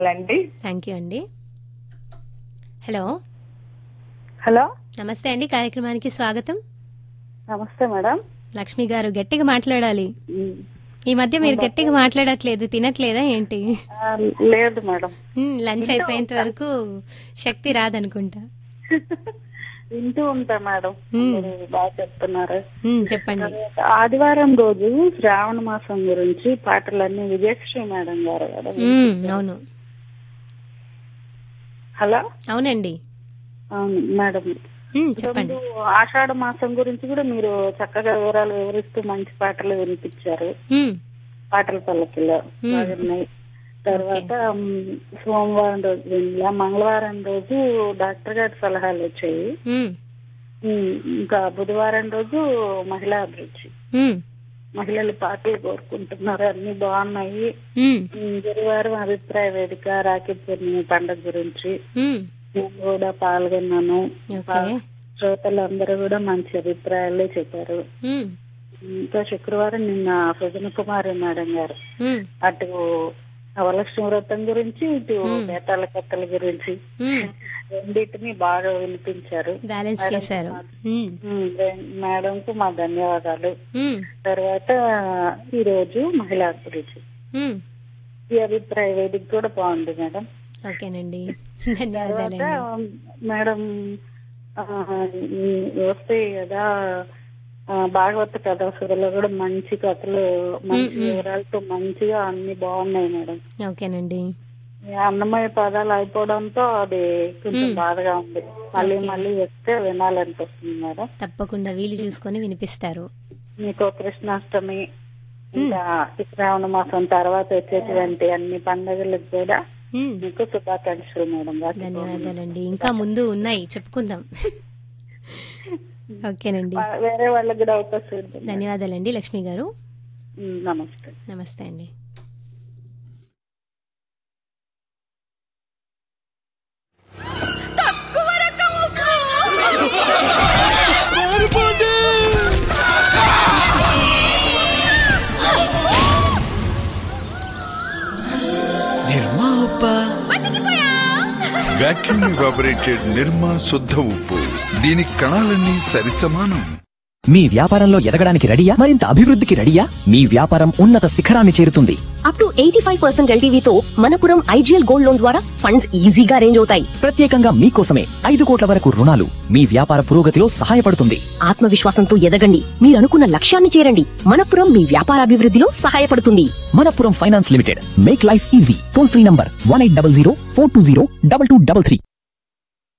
అండి. Thank you అండి. Hello hello, నమస్తే అండి, కార్యక్రమానికి స్వాగతం. నమస్తే మేడం. లక్ష్మి గారు గట్టిగా మాట్లాడాలి. ఉమ్, ఈ మధ్య మీరు గట్టిగా మాట్లాడట్లేదు, తినట్లేదా ఏంటి? ఆ, లేదు మేడం. లంచ్ అయిపోయేంత వరకు శక్తి రాదనుకుంటా. వింటూ ఉంటా మేడం. ఉమ్. మీరు బాగా చెప్తున్నారు. చెప్పండి. ఆదివారం రోజు శ్రావణ మాసం గురించి పాటలన్నీ విజయశ్రీ మేడం గారు కదా. అవును హలో, అవునండి. అవును మేడం. చెప్పండి. ఆషాఢ మాసం గురించి కూడా మీరు చక్కగా వివరాలు వివరిస్తూ మంచి పాటలు వినిపించారు. పాటల పల్లకిలో బాగున్నాయి. తర్వాత సోమవారం రోజు వినలా, మంగళవారం రోజు డాక్టర్ గారి సలహాలు వచ్చాయి. ఇంకా బుధవారం రోజు మహిళా అభిరుచి, మహిళలు పాటలు కోరుకుంటున్నారు, అన్ని బాగున్నాయి. గురువారం అభిప్రాయ వేదిక రాఖీ పూర్ణిమ పండుగ గురించి నేను కూడా పాల్గొన్నాను. శ్రోతలందరూ కూడా మంచి అభిప్రాయాలే చెప్పారు. ఇంకా శుక్రవారం నిన్న సృజన కుమారి మేడం గారు అటు నవలక్ష్మి వ్రతం గురించి, ఇటు బేతాల కథల గురించి రెండింటిని బాగా వినిపించారు. మేడం కు మా ధన్యవాదాలు. తర్వాత ఈ రోజు మహిళా అభిరుచి, ఈ అభిప్రాయ వేదిక కూడా బాగుంది మేడం. ఓకేనండి, తర్వాత మేడం వస్తాయి కదా భాగవత కథాసురలో కూడా మంచి కథలు, మంచి వివరాలతో మంచిగా అన్ని బాగున్నాయి మేడం. ఓకేనండి. అన్నమయ్య పదాలు అయిపోవడంతో అది కొంచెం బాధగా ఉంది. మళ్ళీ మళ్ళీ వస్తే వినాలనిపిస్తుంది మేడం. తప్పకుండా వీలు చూసుకొని వినిపిస్తారు. మీకు కృష్ణాష్టమి, ఇంకా శ్రావణ మాసం తర్వాత వచ్చేటువంటి అన్ని పండుగలకు కూడా మీకు శుభాకాంక్షలు మేడం. ధన్యవాదాలండి. ఇంకా ముందు ఉన్నాయి, చెప్పుకుందాం. ఓకేనండి, వేరే వాళ్ళకి కూడా అవకాశం. ధన్యవాదాలండి లక్ష్మి గారు. నమస్తే. నమస్తే అండి. వాక్యూమ్ ఎవాపరేటెడ్ నిర్మా శుద్ధ ఉప్పు, దీని కణాలన్నీ సరిసమానం. మీ వ్యాపారంలో ఎదగడానికి రెడీయా? మరింత అభివృద్ధికి రెడీయా? మీ వ్యాపారం ఉన్నత శిఖరాన్ని చేరుతుంది. Up to 85% ఎల్టీవీతో Manappuram IGL gold loan ద్వారా ఫండ్స్ ఈజీగా అరేంజ్ అవుతాయి. ప్రత్యేకంగా మీకోసమే 5 కోట్ల వరకు రుణాలు మీ వ్యాపార పురోగతిలో సహాయపడుతుంది. ఆత్మవిశ్వాసంతో ఎదగండి, మీరు అనుకున్న లక్ష్యాన్ని చేరండి. మనపురం మీ వ్యాపారాభివృద్ధిలో సహాయపడుతుంది. Manappuram finance limited, make life easy. Toll free number 1800 420 2233.